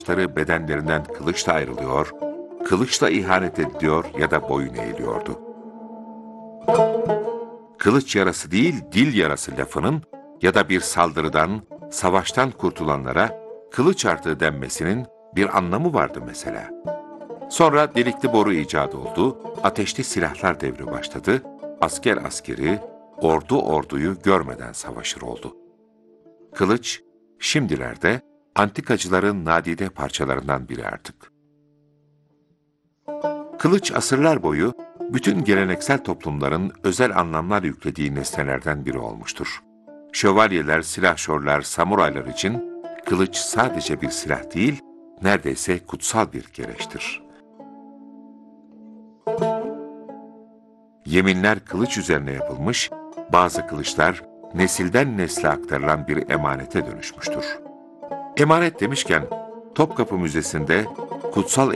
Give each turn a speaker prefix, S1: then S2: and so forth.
S1: bedenlerinden kılıçla ayrılıyor, kılıçla ihanet ediliyor ya da boyun eğiliyordu. Kılıç yarası değil, dil yarası lafının ya da bir saldırıdan, savaştan kurtulanlara kılıç artığı denmesinin bir anlamı vardı mesela. Sonra delikli boru icat oldu, ateşli silahlar devri başladı, asker askeri, ordu orduyu görmeden savaşır oldu. Kılıç, şimdilerde antikacıların nadide parçalarından biri artık. Kılıç asırlar boyu bütün geleneksel toplumların özel anlamlar yüklediği nesnelerden biri olmuştur. Şövalyeler, silahşorlar, samuraylar için kılıç sadece bir silah değil, neredeyse kutsal bir gereçtir. Yeminler kılıç üzerine yapılmış, bazı kılıçlar nesilden nesle aktarılan bir emanete dönüşmüştür. Emanet demişken, Topkapı Müzesi'nde kutsal